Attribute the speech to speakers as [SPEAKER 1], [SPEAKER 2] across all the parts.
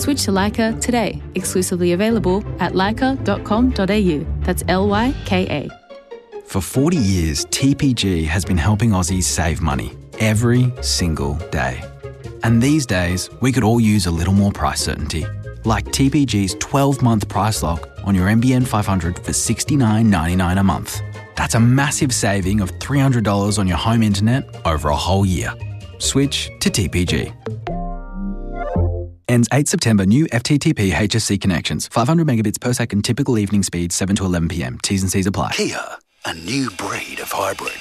[SPEAKER 1] Switch to Leica today. Exclusively available at leica.com.au. That's LYKA.
[SPEAKER 2] For 40 years, TPG has been helping Aussies save money every single day. And these days, we could all use a little more price certainty. Like TPG's 12-month price lock on your NBN 500 for $69.99 a month. That's a massive saving of $300 on your home internet over a whole year. Switch to TPG. Ends 8 September. New FTTP HSC connections. 500 megabits per second. Typical evening speed 7 to 11 p.m. T's and C's apply.
[SPEAKER 3] Kia, a new breed of hybrid.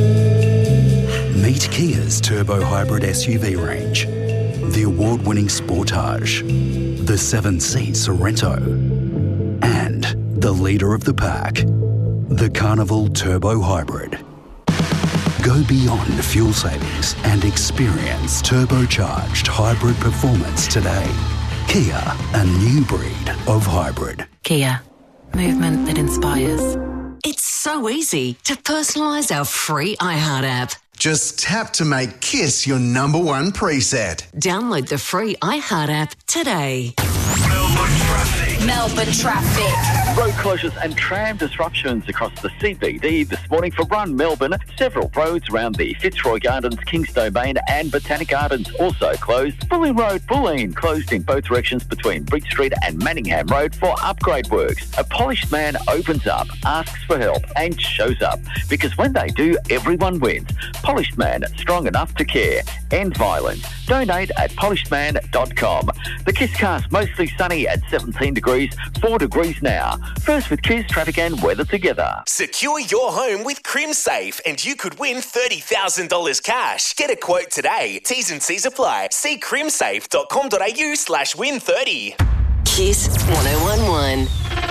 [SPEAKER 3] Meet Kia's turbo hybrid SUV range. The award-winning Sportage, the 7-seat Sorento, and the leader of the pack, the Carnival Turbo Hybrid. Go beyond fuel savings and experience turbocharged hybrid performance today. Kia, a new breed of hybrid.
[SPEAKER 4] Kia, movement that inspires.
[SPEAKER 5] It's so easy to personalise our free iHeart app.
[SPEAKER 6] Just tap to make Kiss your number one preset.
[SPEAKER 5] Download the free iHeart app today.
[SPEAKER 7] Melbourne traffic.
[SPEAKER 8] Road closures and tram disruptions across the CBD this morning for Run Melbourne. Several roads around the Fitzroy Gardens, Kings Domain and Botanic Gardens also closed. Bulleen Road, Bulleen closed in both directions between Bridge Street and Manningham Road for upgrade works. A polished man opens up, asks for help and shows up. Because when they do, everyone wins. Polished Man, strong enough to care. End violence. Donate at polishedman.com. The Kiss Cast, mostly sunny at 17 degrees, 4 degrees now. First with Kiss, traffic and weather together.
[SPEAKER 9] Secure your home with CrimSafe and you could win $30,000 cash. Get a quote today. T's and C's apply. See crimsafe.com.au/win30.
[SPEAKER 5] Kiss 1011.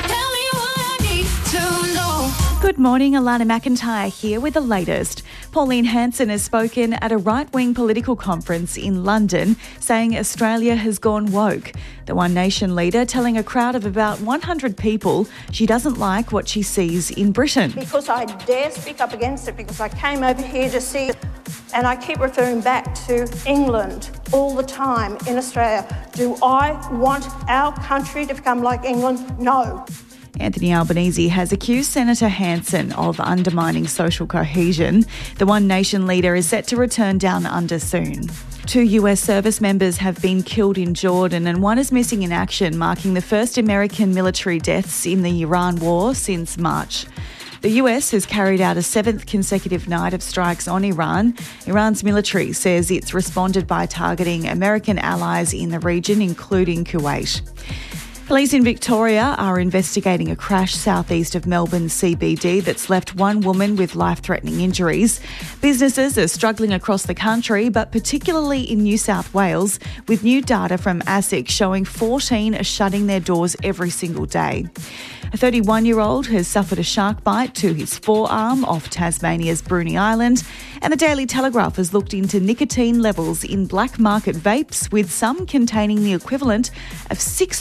[SPEAKER 10] Good morning, Alana McIntyre here with the latest. Pauline Hanson has spoken at a right-wing political conference in London, saying Australia has gone woke. The One Nation leader telling a crowd of about 100 people she doesn't like what she sees in Britain.
[SPEAKER 11] Because I dare speak up against it, because I came over here to see it, and I keep referring back to England all the time in Australia. Do I want our country to become like England? No.
[SPEAKER 10] Anthony Albanese has accused Senator Hanson of undermining social cohesion. The One Nation leader is set to return down under soon. 2 US service members have been killed in Jordan and one is missing in action, marking the first American military deaths in the Iran war since March. The US has carried out a 7th consecutive night of strikes on Iran. Iran's military says it's responded by targeting American allies in the region, including Kuwait. Police in Victoria are investigating a crash southeast of Melbourne CBD that's left one woman with life-threatening injuries. Businesses are struggling across the country, but particularly in New South Wales, with new data from ASIC showing 14 are shutting their doors every single day. A 31-year-old has suffered a shark bite to his forearm off Tasmania's Bruny Island, and the Daily Telegraph has looked into nicotine levels in black market vapes, with some containing the equivalent of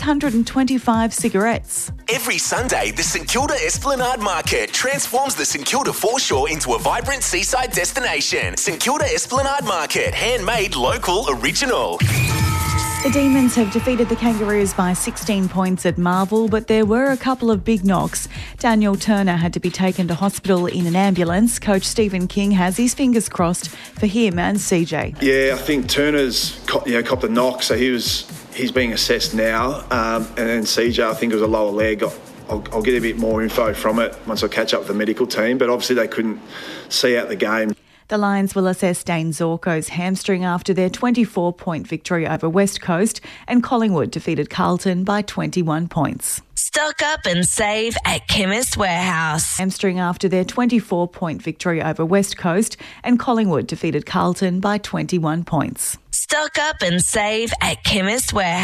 [SPEAKER 10] 625 cigarettes.
[SPEAKER 9] Every Sunday, the St Kilda Esplanade Market transforms the St Kilda foreshore into a vibrant seaside destination. St Kilda Esplanade Market, handmade, local, original.
[SPEAKER 10] The Demons have defeated the Kangaroos by 16 points at Marvel, but there were a couple of big knocks. Daniel Turner had to be taken to hospital in an ambulance. Coach Stephen King has his fingers crossed for him and CJ.
[SPEAKER 12] Yeah, I think Turner's copped a knock, so he's being assessed now. And then CJ, I think it was a lower leg. I'll get a bit more info from it once I catch up with the medical team, but obviously they couldn't see out the game.
[SPEAKER 10] The Lions will assess Dane Zorko's hamstring after their 24-point victory over West Coast, and Collingwood defeated Carlton by 21 points.
[SPEAKER 4] Stock up and save at Chemist Warehouse.
[SPEAKER 10] Hamstring after their 24-point victory over West Coast, and Collingwood defeated Carlton by 21 points.
[SPEAKER 4] Stock up and save at Chemist Warehouse.